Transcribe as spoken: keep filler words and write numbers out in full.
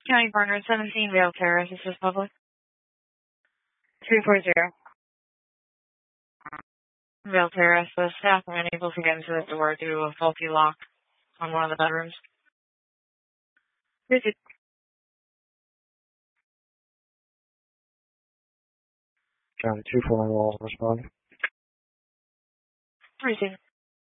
County Partner seventeen, Vale Terrace. This is public. three four zero. Vale Terrace. The staff were unable to get into the door due to a faulty lock on one of the bedrooms. Three two. County two four one, respond. Three two.